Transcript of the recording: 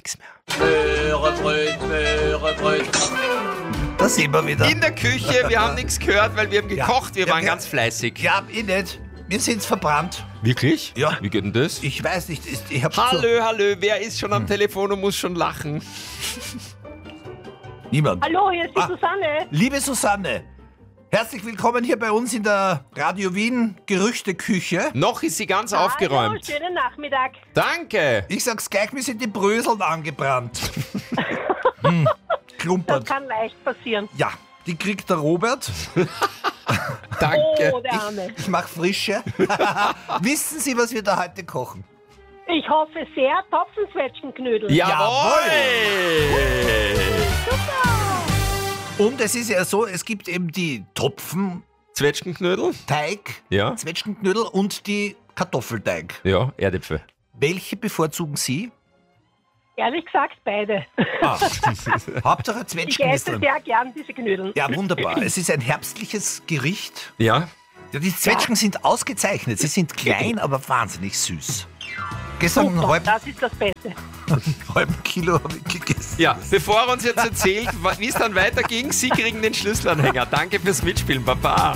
nichts mehr. Möhrebröt. Da sehen wir wieder. In der Küche, wir haben nichts gehört, weil wir haben gekocht, wir waren ganz fleißig. Ja, ich nicht. Wir sind's verbrannt. Wirklich? Ja. Wie geht denn das? Ich weiß nicht, ich hab Hallo, wer ist schon am Telefon und muss schon lachen? Niemand. Hallo, hier ist die Susanne. Liebe Susanne, herzlich willkommen hier bei uns in der Radio Wien Gerüchteküche. Noch ist sie ganz Hallo, aufgeräumt. schönen Nachmittag. Danke. Ich sag's gleich, mir sind die Bröseln angebrannt. Das Klumpert. kann leicht passieren. Ja, die kriegt der Robert. Danke. Oh, der Arme. Ich mach frische. Wissen Sie, was wir da heute kochen? Ich hoffe sehr, Topfenzwetschgenknödel. Jawohl. Und es ist ja so, es gibt eben die Topfenteig, Zwetschgenknödel? Ja. Zwetschgenknödel und die Kartoffelteig. Ja, Erdäpfel. Welche bevorzugen Sie? Ehrlich gesagt, beide. Hauptsache Ich Zwetschgen ist esse drin. sehr gern diese Knödel. Ja, wunderbar. Es ist ein herbstliches Gericht. Ja. Ja, die Zwetschgen sind ausgezeichnet. Sie sind klein, aber wahnsinnig süß. Gestern einen Super, halben, das ist das Beste. halben Kilo habe ich gegessen. Ja, bevor er uns jetzt erzählt, wie es dann weiterging, Sie kriegen den Schlüsselanhänger. Danke fürs Mitspielen, Baba.